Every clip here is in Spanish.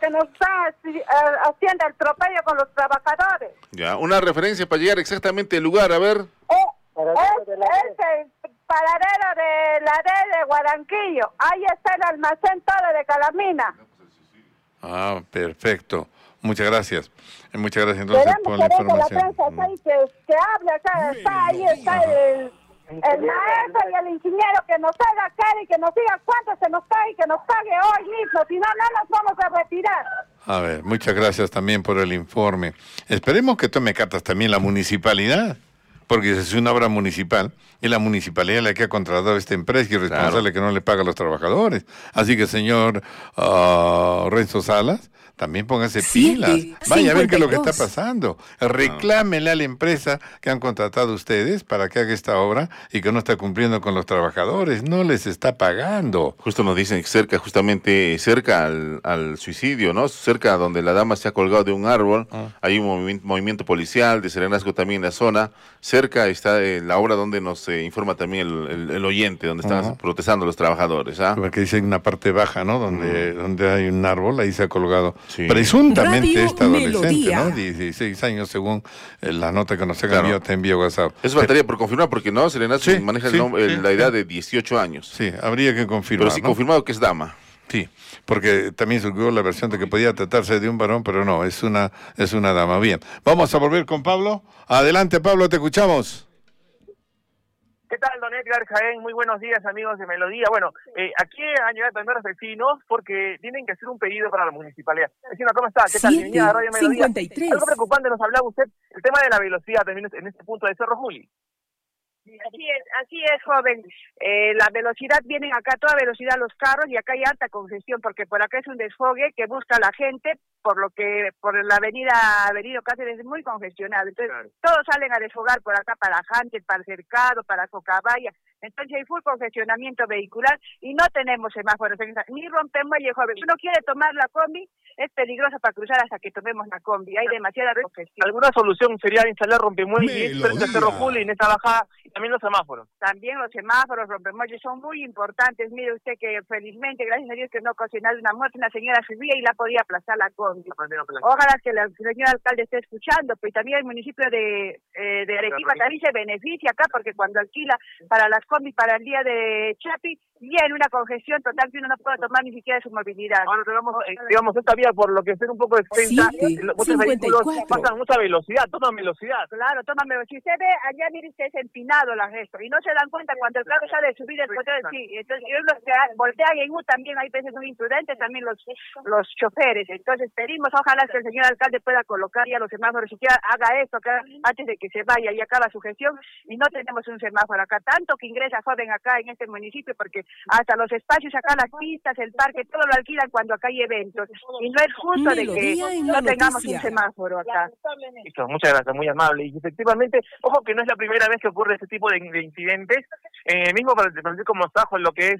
que nos está haciendo el atropello con los trabajadores. Ya, una referencia para llegar exactamente al lugar, a ver. Es el paradero de la D de Guaranquillo. Ahí está el almacén todo de Calamina. Ah, perfecto. Muchas gracias. Muchas gracias entonces por la Queremos información. la prensa que hable acá. Está ahí, está el maestro y el ingeniero que nos haga cara y que nos diga cuánto se nos cae y que nos pague hoy mismo. Si no, no nos vamos a retirar. A ver, muchas gracias también por el informe. Esperemos que tome cartas también la municipalidad, porque es una obra municipal y la municipalidad es la que ha contratado a esta empresa y es responsable que no le paga a los trabajadores. Así que, señor Renzo Salas, también póngase pilas. Vaya a ver qué es lo que está pasando. Reclámele a la empresa que han contratado ustedes para que haga esta obra y que no está cumpliendo con los trabajadores. No les está pagando. Justo nos dicen que justamente cerca al suicidio, ¿no? Cerca donde la dama se ha colgado de un árbol, hay un movimiento policial de serenazgo también en la zona. Cerca está la obra donde nos informa también el oyente, donde están protestando los trabajadores. Porque dice una parte baja, ¿no? Donde hay un árbol, ahí se ha colgado. Sí. Presuntamente Radio esta adolescente, Melodía. ¿no? 16 años según la nota que nos ha enviado, te envío WhatsApp. Eso faltaría por confirmar, porque no, Serenazgo maneja la edad de 18 años. Sí, habría que confirmar. Pero sí, ¿no? confirmado que es dama. Sí, porque también surgió la versión de que podía tratarse de un varón, pero no, es una dama. Bien, vamos a volver con Pablo. Adelante, Pablo, te escuchamos. ¿Qué tal, don Edgar Jaén? Muy buenos días, amigos de Melodía. Bueno, aquí han llegado también los vecinos porque tienen que hacer un pedido para la municipalidad. Vecina, ¿cómo está? ¿Qué tal? Bienvenida a Radio Melodía. 53. Algo preocupante nos hablaba usted, el tema de la velocidad también en este punto de Cerro Juli. Así es, joven. La velocidad, vienen acá a toda velocidad los carros y acá hay alta congestión porque por acá es un desfogue que busca la gente, por la avenida Cáceres es muy congestionada. Entonces, todos salen a desfogar por acá para Hunter, para Cercado, para Socabaya. Entonces hay full congestionamiento vehicular y no tenemos semáforos, ni rompemuelle, joven. Si uno quiere tomar la combi, es peligroso para cruzar hasta que tomemos la combi. Hay demasiada congestión. ¿Alguna solución sería instalar rompemuelles frente a Cerro Juli en esta bajada y también los semáforos? También los semáforos, rompemuelles son muy importantes. Mire usted que felizmente, gracias a Dios, que no ocasionó una muerte, una señora subía y la podía aplazar la combi. Ojalá que el señor alcalde esté escuchando, pues también el municipio de Arequipa también se beneficia acá porque cuando alquila para las combi para el día de Chapi, viene una congestión total que uno no puede tomar ni siquiera su movilidad. Ahora digamos, esta vía por lo que ser un poco extensa, muchos vehículos pasan mucha velocidad, toman velocidad. Claro, toman velocidad. Si usted ve allá, mire usted, es empinado la resto, y no se dan cuenta cuando el carro sale de subir el control, sí. Entonces, los que voltean en U también hay veces muy imprudentes, también los choferes. Entonces, pedimos, ojalá que el señor alcalde pueda colocar ya los semáforos, siquiera haga esto acá antes de que se vaya y acaba su gestión, y no tenemos un semáforo acá, tanto que ingresa joven acá en este municipio, porque hasta los espacios acá, las pistas, el parque, todo lo alquilan cuando acá hay eventos, y no es justo de que no tengamos un semáforo acá. Listo, muchas gracias, muy amable. Y efectivamente, ojo que no es la primera vez que ocurre este tipo de incidentes, mismo para como Sajo, en lo que es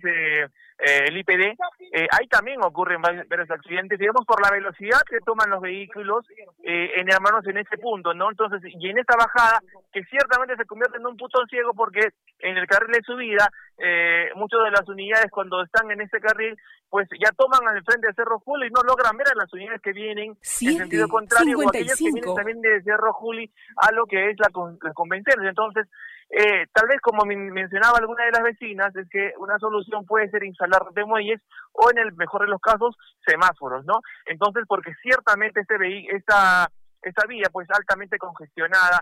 el IPD, ahí también ocurren varios accidentes, digamos, por la velocidad que toman los vehículos hermanos en ese punto, ¿no? Entonces, y en esta bajada, que ciertamente se convierte en un putón ciego porque en el carril de subida, muchas de las unidades cuando están en ese carril, pues ya toman al frente de Cerro Juli y no logran ver a las unidades que vienen en sentido contrario, o aquellas que vienen también de Cerro Juli a lo que es la convención. Entonces, tal vez como mencionaba alguna de las vecinas, es que una solución puede ser instalar rompemuelles o en el mejor de los casos semáforos, ¿no? Entonces, porque ciertamente esta vía pues altamente congestionada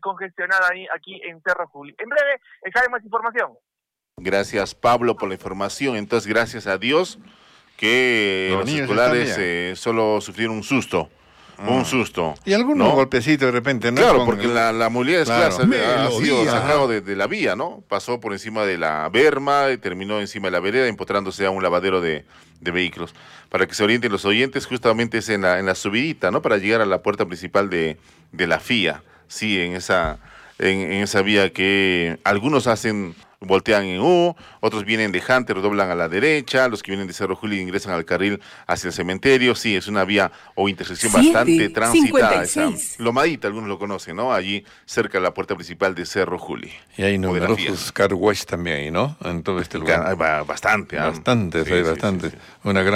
aquí en Cerro Juli. En breve, hay más información. Gracias, Pablo, por la información. Entonces, gracias a Dios que los escolares solo sufrieron un susto. Un susto. Y algunos golpecitos de repente, ¿no? Claro, porque la movilidad escolar ha sido sacado de la vía, ¿no? Pasó por encima de la berma y terminó encima de la vereda, empotrándose a un lavadero de vehículos. Para que se orienten los oyentes, justamente es en la subidita, ¿no? Para llegar a la puerta principal de la FIA. Sí, en esa vía que algunos voltean en U, otros vienen de Hunter, doblan a la derecha, los que vienen de Cerro Juli ingresan al carril hacia el cementerio. Sí, es una vía o intersección bastante transitada. Lomadita, algunos lo conocen, ¿no? Allí cerca de la puerta principal de Cerro Juli. Y hay numerosos car wash también ahí, ¿no? En todo este lugar. Bastante. Bastantes, hay bastantes. Una gran